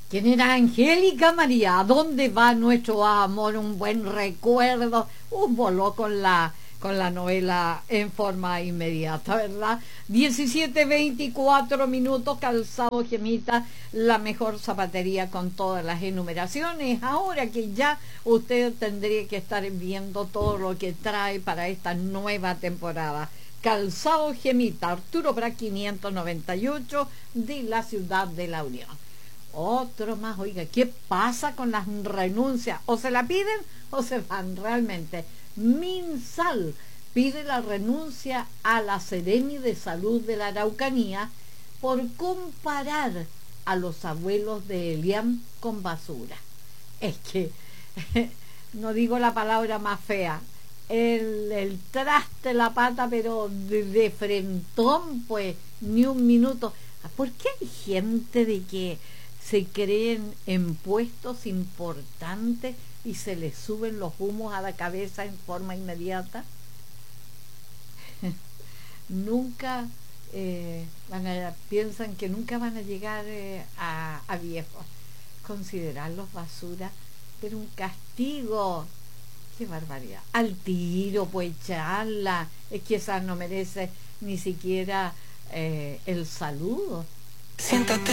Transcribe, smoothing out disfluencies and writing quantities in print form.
¿Quién era Angélica María? ¿A dónde va nuestro amor? Un buen recuerdo. Voló con la novela en forma inmediata, ¿verdad? 17:24, Calzado Gemita, la mejor zapatería con todas las enumeraciones. Ahora que ya usted tendría que estar viendo todo lo que trae para esta nueva temporada. Calzado Gemita, Arturo Prat 598 de la Ciudad de la Unión. Otro más, oiga, ¿qué pasa con las renuncias? O se la piden o se van realmente. Minsal pide la renuncia a la Seremi de Salud de la Araucanía por comparar a los abuelos de Eliam con basura. Es que, no digo la palabra más fea, el traste, la pata, pero de frentón, pues, ni un minuto. ¿Por qué hay gente de que se creen en puestos importantes y se les suben los humos a la cabeza en forma inmediata? Nunca piensan que nunca van a llegar a viejos. Considerarlos basura, pero un castigo. ¡Qué barbaridad! Al tiro, pues echarla. Es que esa no merece ni siquiera el saludo. Siéntate.